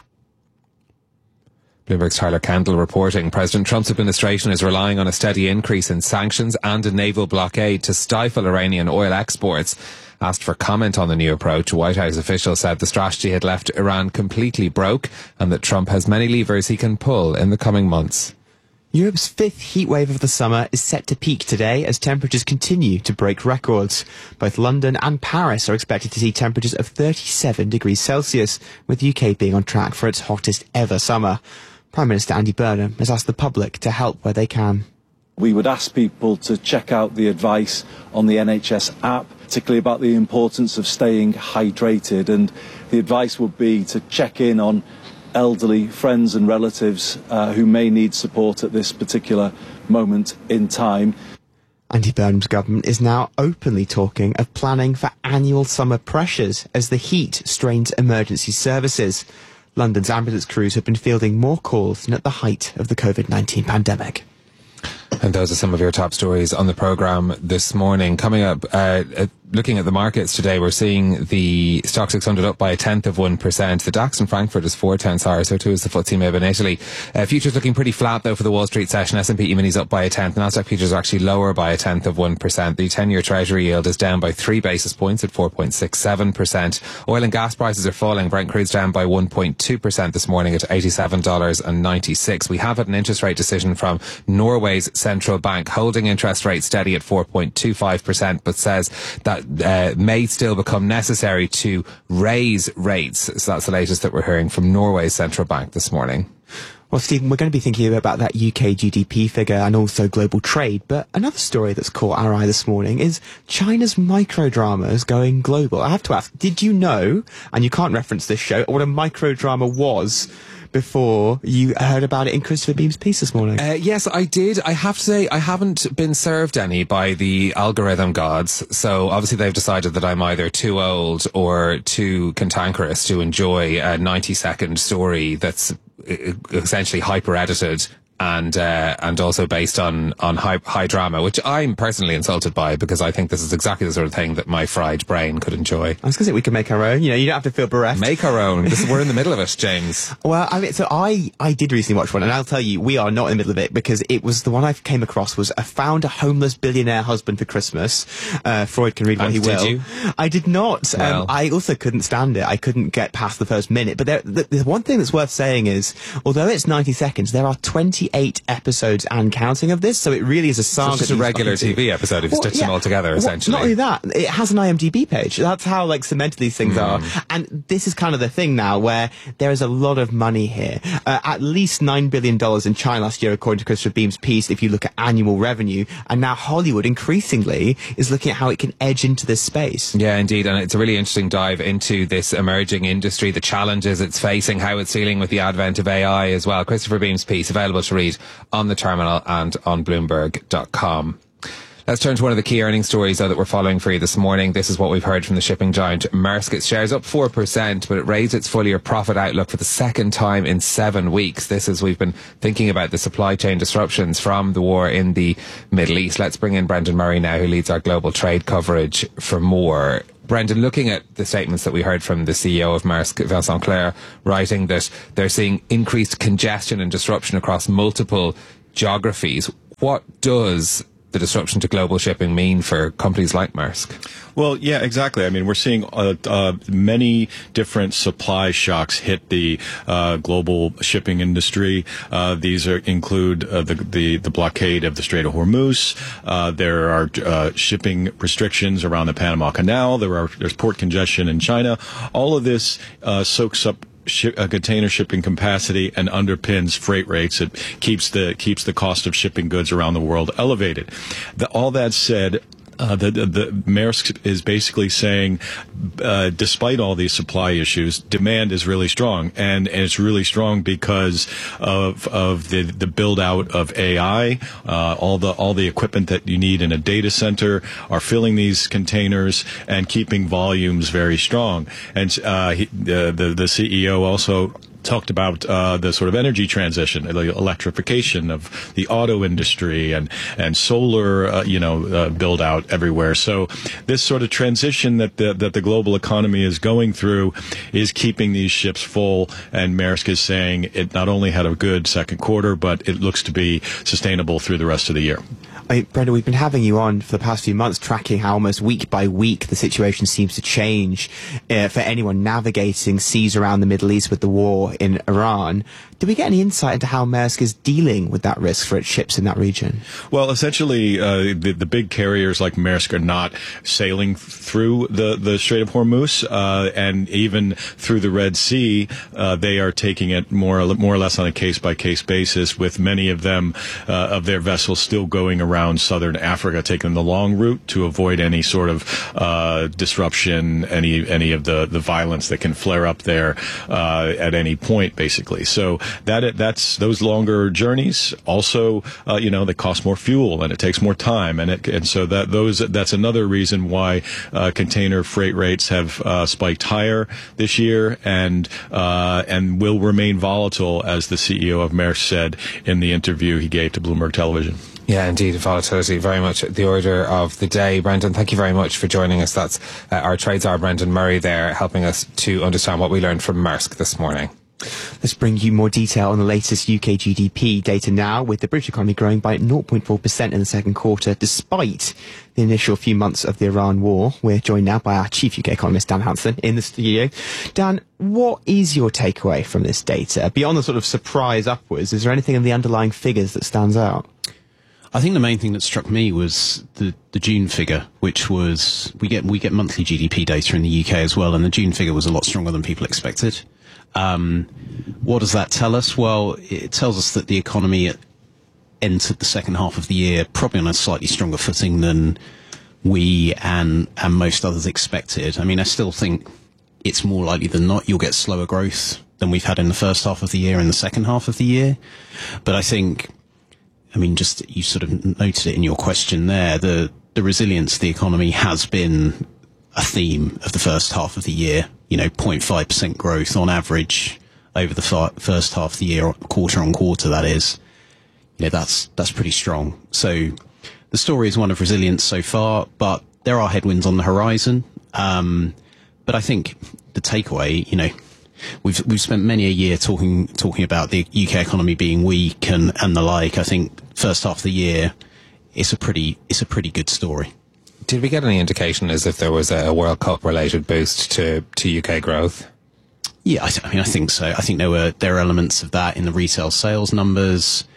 Bloomberg's Tyler Kendall reporting President Trump's administration is relying on a steady increase in sanctions and a naval blockade to stifle Iranian oil exports. Asked for comment on the new approach, White House officials said the strategy had left Iran completely broke and that Trump has many levers he can pull in the coming months. Europe's fifth heatwave of the summer is set to peak today as temperatures continue to break records. Both London and Paris are expected to see temperatures of thirty-seven degrees Celsius, with the U K being on track for its hottest ever summer. Prime Minister Andy Burnham has asked the public to help where they can. We would ask people to check out the advice on the N H S app, particularly about the importance of staying hydrated, and the advice would be to check in on elderly friends and relatives uh, who may need support at this particular moment in time. Andy Burnham's government is now openly talking of planning for annual summer pressures as the heat strains emergency services. London's ambulance crews have been fielding more calls than at the height of the COVID nineteen pandemic. And those are some of your top stories on the programme this morning. Coming up, uh, uh, looking at the markets today, we're seeing the Stock six hundred up by a tenth of one percent. The DAX in Frankfurt is four tenths higher, so too is the F T S E M I B in Italy. Uh, futures looking pretty flat, though, for the Wall Street session. S and P E-minis up by a tenth. Nasdaq futures are actually lower by a tenth of one percent. The ten-year Treasury yield is down by three basis points at four point six seven percent. Oil and gas prices are falling. Brent crude's down by one point two percent this morning at eighty-seven dollars ninety-six. We have had an interest rate decision from Norway's central bank, holding interest rates steady at four point two five percent, but says that uh, may still become necessary to raise rates. So that's the latest that we're hearing from Norway's central bank this morning. Well, Stephen, we're going to be thinking about that U K G D P figure and also global trade. But another story that's caught our eye this morning is China's microdramas going global. I have to ask, did you know, and you can't reference this show, what a microdrama was before you heard about it in Christopher Beam's piece this morning? Uh, yes, I did. I have to say, I haven't been served any by the algorithm gods. So obviously they've decided that I'm either too old or too cantankerous to enjoy a ninety second story that's essentially hyper edited and uh, and also based on on high, high drama, which I'm personally insulted by, because I think this is exactly the sort of thing that my fried brain could enjoy. I was going to say we can make our own. You know, you don't have to feel bereft. Make our own. This, we're in the middle of it, James. Well, I mean, so I I did recently watch one, and I'll tell you, we are not in the middle of it, because it was the one I came across was I found a homeless billionaire husband for Christmas. Uh, Freud can read what and he did will. You? I did not. Well. Um, I also couldn't stand it. I couldn't get past the first minute. But there, the, the one thing that's worth saying is, although it's ninety seconds, there are twenty twenty-eight episodes and counting of this, so it really is a saga. So it's just a regular T V episode if you well, stitch yeah. them all together, well, essentially. Not only that, it has an IMDb page. That's how like cemented these things mm. are. And this is kind of the thing now where there is a lot of money here. Uh, at least nine billion dollars in China last year, according to Christopher Beam's piece, if you look at annual revenue. And now Hollywood increasingly is looking at how it can edge into this space. Yeah, indeed. And it's a really interesting dive into this emerging industry, the challenges it's facing, how it's dealing with the advent of A I as well. Christopher Beam's piece available to read on the terminal and on Bloomberg dot com. Let's turn to one of the key earnings stories though, that we're following for you this morning. This is what we've heard from the shipping giant Maersk. Its shares up four percent, but it raised its full year profit outlook for the second time in seven weeks. This is, we've been thinking about the supply chain disruptions from the war in the Middle East. Let's bring in Brendan Murray now, who leads our global trade coverage, for more. Brendan, looking at the statements that we heard from the C E O of Maersk, Vincent Clerc, writing that they're seeing increased congestion and disruption across multiple geographies. What does the disruption to global shipping mean for companies like Maersk? Well, yeah, exactly. I mean, we're seeing uh, uh, many different supply shocks hit the uh, global shipping industry. Uh, these are, include uh, the, the the blockade of the Strait of Hormuz. Uh, there are uh, shipping restrictions around the Panama Canal. There are there's port congestion in China. All of this uh, soaks up Ship, uh, container shipping capacity and underpins freight rates. It keeps the keeps the cost of shipping goods around the world elevated. The, all that said, Uh, the, the, the Maersk is basically saying, uh, despite all these supply issues, demand is really strong, and, and it's really strong because of of the the build out of A I. Uh, all the all the equipment that you need in a data center are filling these containers and keeping volumes very strong. And uh, he, the, the the C E O also talked about uh, the sort of energy transition, the electrification of the auto industry, and and solar, uh, you know, uh, build out everywhere. So this sort of transition that the that the global economy is going through is keeping these ships full. And Maersk is saying it not only had a good second quarter, but it looks to be sustainable through the rest of the year. I mean, Brenda, we've been having you on for the past few months, tracking how almost week by week the situation seems to change uh, for anyone navigating seas around the Middle East with the war in Iran. Do we get any insight into how Maersk is dealing with that risk for its ships in that region? Well, essentially, uh, the, the big carriers like Maersk are not sailing through the, the Strait of Hormuz, uh, and even through the Red Sea. Uh, they are taking it more, more or less on a case-by-case basis, with many of them, uh, of their vessels still going around southern Africa, taking the long route to avoid any sort of uh, disruption, any any of the, the violence that can flare up there uh, at any point, basically. So that that's those longer journeys also, uh, you know, they cost more fuel and it takes more time, and it and so that those that's another reason why uh, container freight rates have uh, spiked higher this year, and uh, and will remain volatile, as the C E O of Maersk said in the interview he gave to Bloomberg Television. Yeah, indeed, volatility very much at the order of the day. Brendan, thank you very much for joining us. That's uh, our trade czar, Brendan Murray, there, helping us to understand what we learned from Maersk this morning. Let's bring you more detail on the latest U K G D P data now, with the British economy growing by zero point four percent in the second quarter, despite the initial few months of the Iran war. We're joined now by our chief U K economist, Dan Hanson, in the studio. Dan, what is your takeaway from this data? Beyond the sort of surprise upwards, is there anything in the underlying figures that stands out? I think the main thing that struck me was the, the June figure, which was, we get we get monthly G D P data in the U K as well, and the June figure was a lot stronger than people expected. Um, what does that tell us? Well, it tells us that the economy entered the second half of the year probably on a slightly stronger footing than we and and most others expected. I mean, I still think it's more likely than not you'll get slower growth than we've had in the first half of the year and the second half of the year. But I think, I mean, just you sort of noted it in your question there, the the resilience of the economy has been a theme of the first half of the year. You know, zero point five percent growth on average over the far, first half of the year, quarter on quarter, that is. You know, that's that's pretty strong. So the story is one of resilience so far, but there are headwinds on the horizon. Um, but I think the takeaway, you know, We've we've spent many a year talking talking about the U K economy being weak and, and the like. I think first half of the year, it's a pretty it's a pretty good story. Did we get any indication as if there was a World Cup related boost to, to U K growth? Yeah, I, I mean, I think so. I think there were there are elements of that in the retail sales numbers.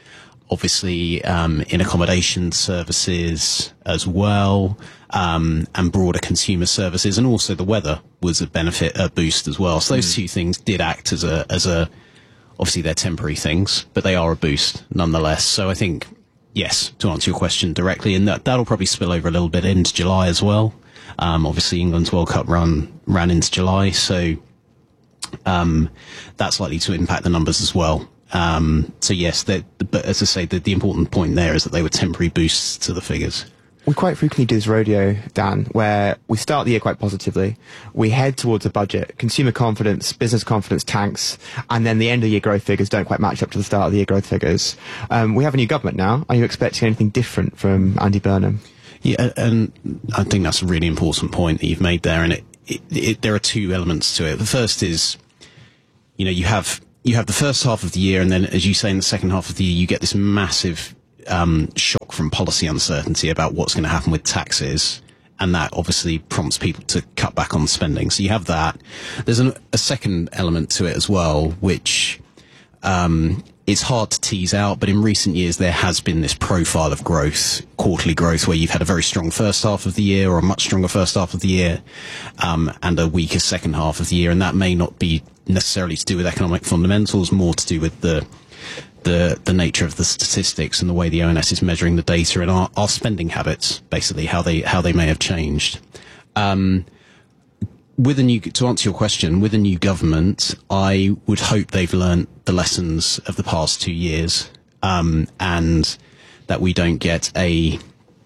obviously um, in accommodation services as well, um, and broader consumer services, and also the weather was a benefit, a boost as well. So those mm. two things did act as a, as a, obviously they're temporary things, but they are a boost nonetheless. So I think, yes, to answer your question directly, and that, that'll probably spill over a little bit into July as well. Um, obviously England's World Cup run ran into July, so um, that's likely to impact the numbers as well. Um, so yes, but as I say, the, the important point there is that they were temporary boosts to the figures. We quite frequently do this rodeo, Dan, where we start the year quite positively. We head towards a budget, consumer confidence, business confidence tanks, and then the end of year growth figures don't quite match up to the start of the year growth figures. Um, we have a new government now. Are you expecting anything different from Andy Burnham? Yeah, and I think that's a really important point that you've made there, and it, it, it, there are two elements to it. The first is, you know, you have you have the first half of the year, and then, as you say, in the second half of the year, you get this massive um, shock from policy uncertainty about what's going to happen with taxes, and that obviously prompts people to cut back on spending. So you have that. There's an, a second element to it as well, which um, it's hard to tease out, but in recent years there has been this profile of growth, quarterly growth, where you've had a very strong first half of the year, or a much stronger first half of the year, um, and a weaker second half of the year, and that may not be necessarily to do with economic fundamentals, more to do with the the the nature of the statistics and the way the O N S is measuring the data, and our, our spending habits, basically how they how they may have changed. Um, with a new, to answer your question, with a new government, I would hope they've learned the lessons of the past two years, um, and that we don't get a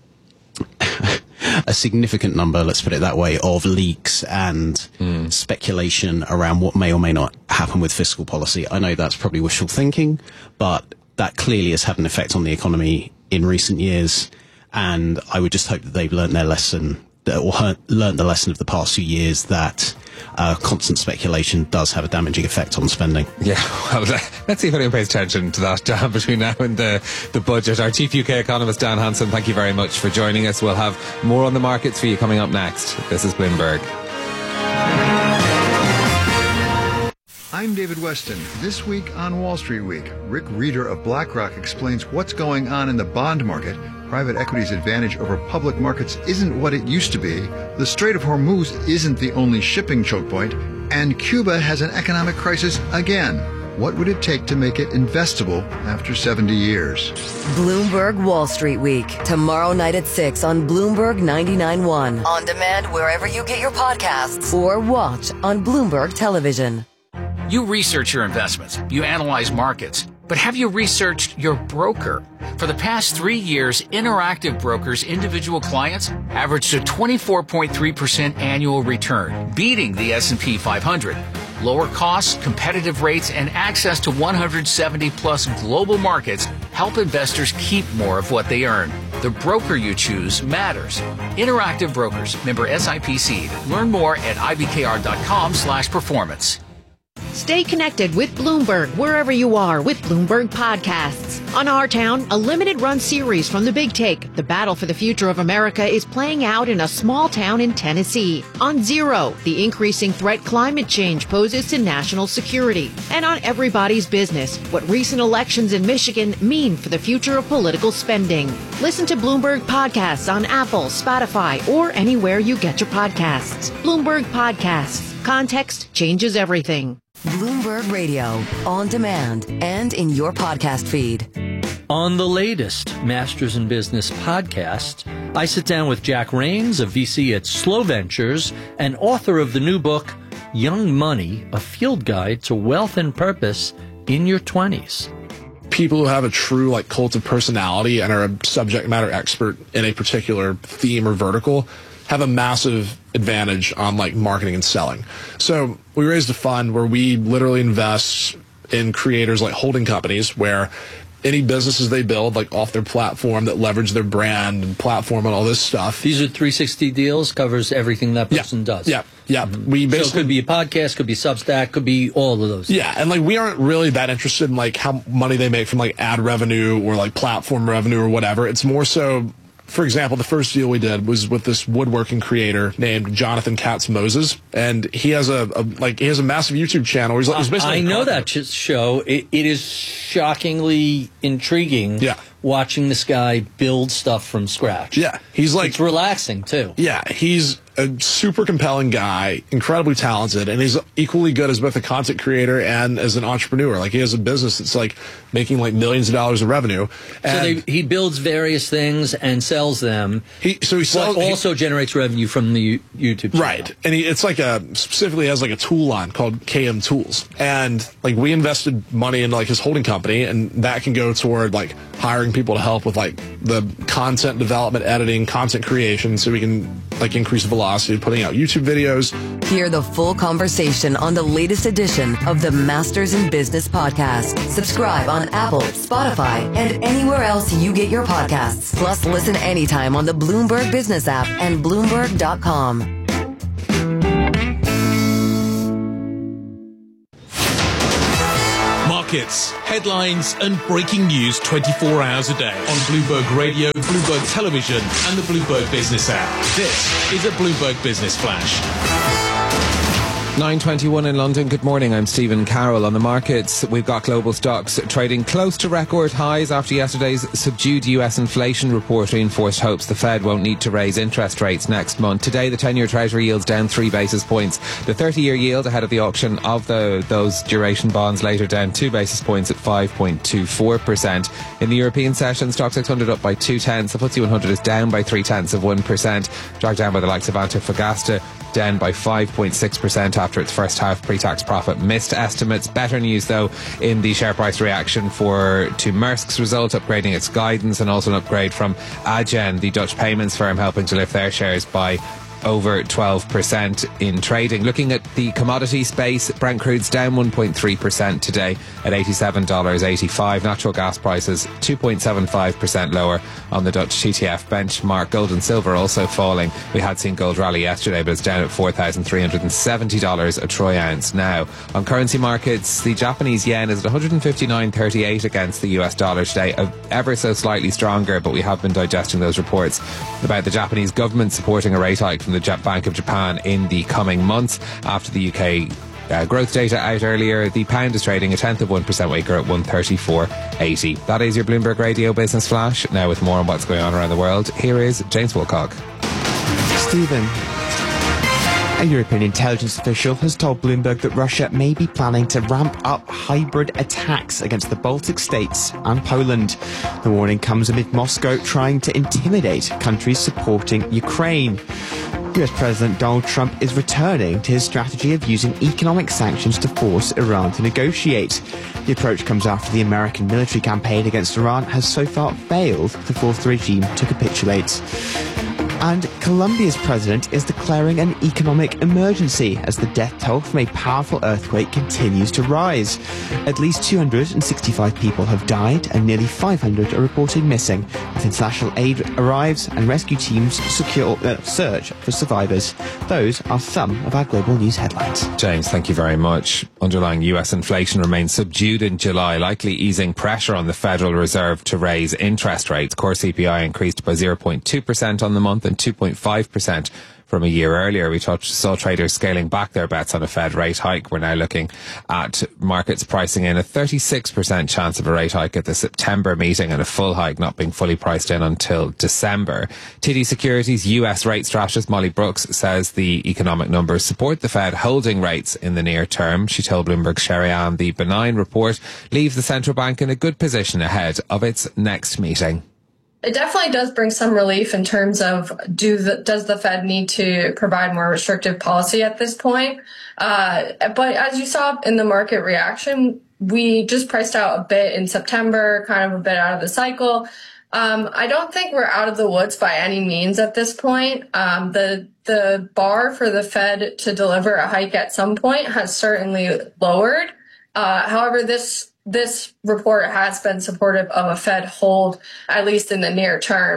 a significant number, let's put it that way, of leaks and mm. speculation around what may or may not happen with fiscal policy. I know that's probably wishful thinking, but that clearly has had an effect on the economy in recent years, and I would just hope that they've learned their lesson, or learned the lesson of the past few years, that uh, constant speculation does have a damaging effect on spending. Yeah, well, let's see if anyone pays attention to that, Dan, between now and the, the budget. Our chief U K economist, Dan Hanson, thank you very much for joining us. We'll have more on the markets for you coming up next. This is Bloomberg. I'm David Weston. This week on Wall Street Week, Rick Reeder of BlackRock explains what's going on in the bond market. Private equity's advantage over public markets isn't what it used to be. The Strait of Hormuz isn't the only shipping choke point. And Cuba has an economic crisis again. What would it take to make it investable after seventy years? Bloomberg Wall Street Week. Tomorrow night at six on Bloomberg ninety-nine point one. On demand wherever you get your podcasts. Or watch on Bloomberg Television. You research your investments. You analyze markets. But have you researched your broker? For the past three years, Interactive Brokers' individual clients averaged a twenty-four point three percent annual return, beating the S and P five hundred. Lower costs, competitive rates, and access to one hundred seventy plus global markets help investors keep more of what they earn. The broker you choose matters. Interactive Brokers, member S I P C. Learn more at ibkr.com slash performance. Stay connected with Bloomberg wherever you are with Bloomberg Podcasts. On Our Town, a limited-run series from The Big Take, the battle for the future of America is playing out in a small town in Tennessee. On Zero, the increasing threat climate change poses to national security. And on Everybody's Business, what recent elections in Michigan mean for the future of political spending. Listen to Bloomberg Podcasts on Apple, Spotify, or anywhere you get your podcasts. Bloomberg Podcasts. Context changes everything. Bloomberg Radio, on demand, and in your podcast feed. On the latest Masters in Business podcast, I sit down with Jack Rains, a V C at Slow Ventures, and author of the new book, Young Money, A Field Guide to Wealth and Purpose in Your twenties. People who have a true like cult of personality and are a subject matter expert in a particular theme or vertical have a massive advantage on like marketing and selling. So we raised a fund where we literally invest in creators like holding companies where any businesses they build like off their platform that leverage their brand and platform and all this stuff. These are three sixty deals, covers everything that person yeah, does. Yeah, yeah. Mm-hmm. We basically, so it could be a podcast, could be Substack, could be all of those. Yeah, and like we aren't really that interested in like how money they make from like ad revenue or like platform revenue or whatever. It's more so for example, the first deal we did was with this woodworking creator named Jonathan Katz Moses, and he has a, a like he has a massive YouTube channel. He's, he's basically I know that show. It, it is shockingly intriguing. Yeah. Watching this guy build stuff from scratch. Yeah, he's like it's relaxing too. Yeah, he's a super compelling guy, incredibly talented, and he's equally good as both a content creator and as an entrepreneur. Like he has a business that's like making like millions of dollars of revenue. And so they, he builds various things and sells them. He so he sells but also he, generates revenue from the YouTube channel. Right, and he, it's like a specifically has like a tool line called K M Tools, and like we invested money in like his holding company, and that can go toward like hiring people to help with like the content development, editing, content creation, so we can like increase the velocity of putting out YouTube videos. Hear the full conversation on the latest edition of the Masters in Business podcast. Subscribe on Apple, Spotify, and anywhere else you get your podcasts. Plus, listen anytime on the Bloomberg Business app and Bloomberg dot com. Markets, headlines, and breaking news twenty-four hours a day on Bloomberg Radio, Bloomberg Television, and the Bloomberg Business app. This is a Bloomberg Business Flash. nine twenty-one in London. Good morning. I'm Stephen Carroll. On the markets, we've got global stocks trading close to record highs after yesterday's subdued U S inflation report reinforced hopes the Fed won't need to raise interest rates next month. Today, the ten-year Treasury yield's down three basis points. The thirty-year yield ahead of the auction of the, those duration bonds later down two basis points at five point two four percent. In the European session, Stoxx six hundred up by two tenths. The F T S E one hundred is down by three tenths of one percent, dragged down by the likes of Antofagasta, down by five point six percent after its first half pre-tax profit missed estimates. Better news, though, in the share price reaction for to Maersk's result, upgrading its guidance, and also an upgrade from Adyen, the Dutch payments firm, helping to lift their shares by over twelve percent in trading. Looking at the commodity space, Brent crude's down one point three percent today at eighty-seven dollars eighty-five. Natural gas prices two point seven five percent lower on the Dutch T T F benchmark. Gold and silver also falling. We had seen gold rally yesterday, but it's down at four thousand three hundred seventy dollars a troy ounce now. On currency markets, the Japanese yen is at one fifty-nine thirty-eight against the U S dollar today, ever so slightly stronger, but we have been digesting those reports about the Japanese government supporting a rate hike from the Bank of Japan in the coming months. After the U K uh, growth data out earlier, the pound is trading a tenth of one percent weaker at one thirty-four eighty. That is your Bloomberg Radio Business Flash. Now with more on what's going on around the world, here is James Wilcock. Stephen, a European intelligence official has told Bloomberg that Russia may be planning to ramp up hybrid attacks against the Baltic states and Poland. The warning comes amid Moscow trying to intimidate countries supporting Ukraine. U S President Donald Trump is returning to his strategy of using economic sanctions to force Iran to negotiate. The approach comes after the American military campaign against Iran has so far failed to force the regime to capitulate. And Colombia's president is declaring an economic emergency as the death toll from a powerful earthquake continues to rise. At least two hundred sixty-five people have died and nearly five hundred are reported missing as international aid arrives and rescue teams secure uh, search for survivors. Those are some of our global news headlines. James, thank you very much. Underlying U S inflation remains subdued in July, likely easing pressure on the Federal Reserve to raise interest rates. Core C P I increased by zero point two percent on the month and two point five percent from a year earlier. We saw traders scaling back their bets on a Fed rate hike. We're now looking at markets pricing in a thirty-six percent chance of a rate hike at the September meeting and a full hike not being fully priced in until December. T D Securities U S rate strategist Molly Brooks says the economic numbers support the Fed holding rates in the near term. She told Bloomberg Sherry-Ann the benign report leaves the central bank in a good position ahead of its next meeting. It definitely does bring some relief in terms of do the, does the Fed need to provide more restrictive policy at this point? Uh, but as you saw in the market reaction, we just priced out a bit in September, kind of a bit out of the cycle. Um, I don't think we're out of the woods by any means at this point. Um, the the bar for the Fed to deliver a hike at some point has certainly lowered. Uh, however, this This report has been supportive of a Fed hold, at least in the near term.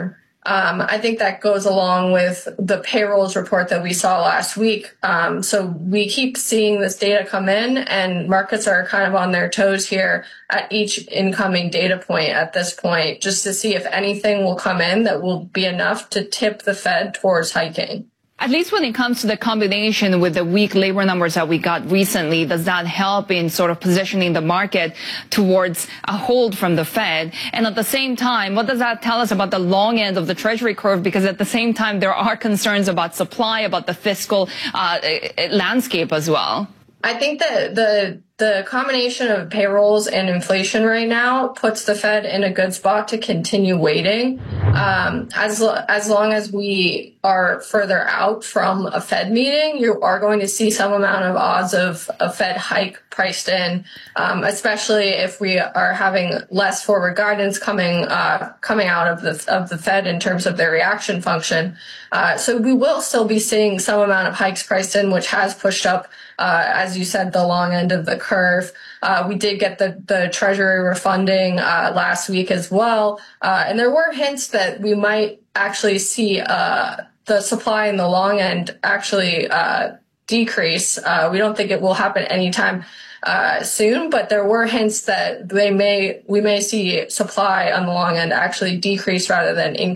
Um, I think that goes along with the payrolls report that we saw last week. Um, so we keep seeing this data come in, and markets are kind of on their toes here at each incoming data point at this point, just to see if anything will come in that will be enough to tip the Fed towards hiking. At least when it comes to the combination with the weak labor numbers that we got recently, does that help in sort of positioning the market towards a hold from the Fed? And at the same time, what does that tell us about the long end of the Treasury curve? Because at the same time, there are concerns about supply, about the fiscal uh, landscape as well. I think that the the combination of payrolls and inflation right now puts the Fed in a good spot to continue waiting. Um, as as long as we are further out from a Fed meeting, you are going to see some amount of odds of a Fed hike priced in, um, especially if we are having less forward guidance coming uh, coming out of the of the Fed in terms of their reaction function. Uh, so we will still be seeing some amount of hikes priced in, which has pushed up, uh, as you said, the long end of the curve. Uh, we did get the, the Treasury refunding uh, last week as well. Uh, and there were hints that we might actually see uh, the supply in the long end actually uh, decrease. Uh, we don't think it will happen anytime uh, soon, but there were hints that they may we may see supply on the long end actually decrease rather than increase.